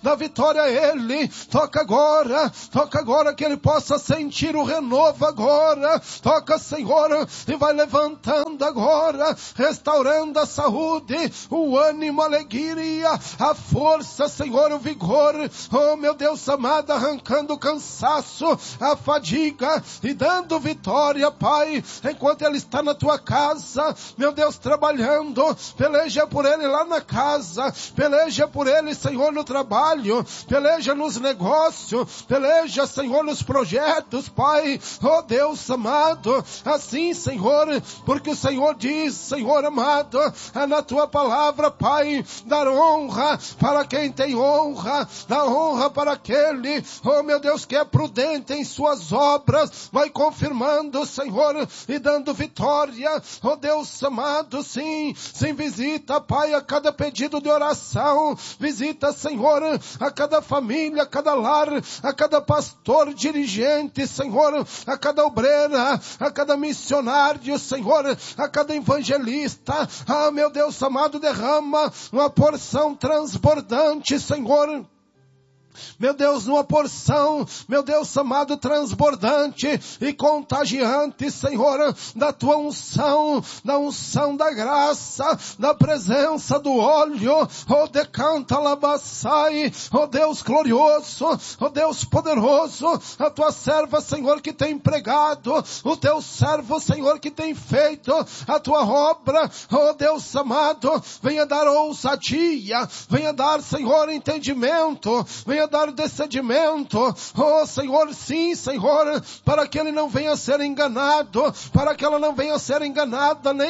dá vitória a ele, toca agora que ele possa sentir o renovo agora, toca Senhor, e vai levantando agora, restaurando a saúde, o ânimo, a alegria, a força, Senhor, o vigor, oh meu Deus amado, arrancando o cansaço, a fadiga e dando vitória, Pai, enquanto ele está na tua casa, meu Deus, trabalhando, peleja por ele lá na casa, peleja por ele, Senhor, no trabalho, peleja nos negócios, peleja, Senhor, nos projetos, Pai, oh Deus amado, assim, Senhor, porque o Senhor diz, Senhor amado, na tua palavra, Pai, dar honra para quem tem honra, dar honra para aquele, oh meu Deus, que é prudente em suas obras, vai confirmando, Senhor, e dando vitória, oh Deus amado, sim, visita, Pai, a cada pedido de oração, visita, Senhor, a cada família, a cada lar, a cada pastor, dirigente, Senhor, a cada obreira, a cada missionário, Senhor, a cada evangelista, meu Deus amado, derrama uma porção transbordante, Senhor, meu Deus, numa porção, meu Deus amado, transbordante e contagiante, Senhor, da tua unção, da unção da graça, da presença do óleo, oh decanta labassai, oh Deus glorioso, oh Deus poderoso, a tua serva, Senhor, que tem pregado, o teu servo, Senhor, que tem feito a tua obra, oh Deus amado, venha dar ousadia, venha dar, Senhor, entendimento, venha dar discernimento, oh Senhor, sim, Senhor, para que ele não venha a ser enganado, para que ela não venha a ser enganada, nem